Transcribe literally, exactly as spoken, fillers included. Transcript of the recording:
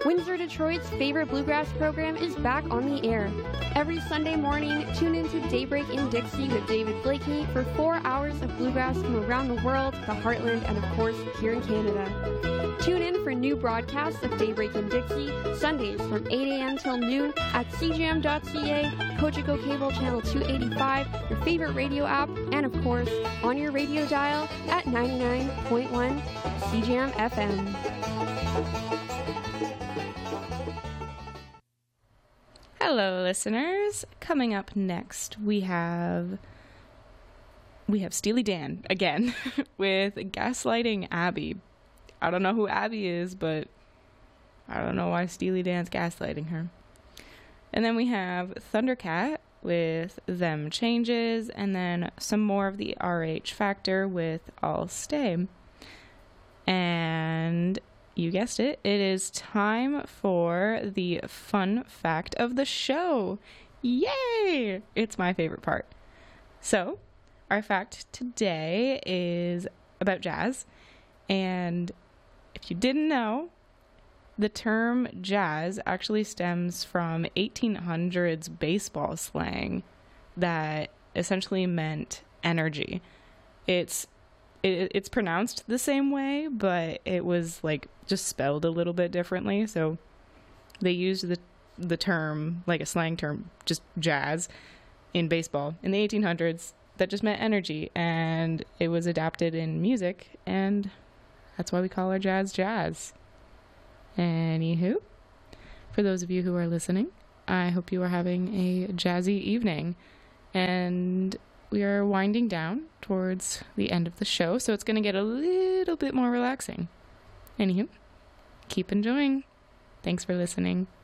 Windsor, Detroit's favorite bluegrass program is back on the air. Every Sunday morning, tune into Daybreak in Dixie with David Blakeney for four hours of bluegrass from around the world, the heartland, and of course, here in Canada. Tune in for new broadcasts of Daybreak in Dixie, Sundays from eight a.m. till noon at c j m dot c a, Cogeco Cable Channel two eighty-five, your favorite radio app, and of course, on your radio dial at ninety-nine point one C J M F M. Hello, listeners. Coming up next, we have we have Steely Dan again with Gaslighting Abby. I don't know who Abby is, but I don't know why Steely Dan's gaslighting her. And then we have Thundercat with Them Changes, and then some more of the R H Factor with I'll Stay. And you guessed it, it is time for the fun fact of the show. Yay! It's my favorite part. So, our fact today is about jazz. And if you didn't know, the term jazz actually stems from eighteen hundreds baseball slang that essentially meant energy. It's It, it's pronounced the same way, but it was like just spelled a little bit differently. So they used the the term, like a slang term, just jazz in baseball in the eighteen hundreds. That just meant energy, and it was adapted in music, and that's why we call our jazz jazz. Anywho, for those of you who are listening, I hope you are having a jazzy evening, and we are winding down towards the end of the show, so it's going to get a little bit more relaxing. Anywho, keep enjoying. Thanks for listening.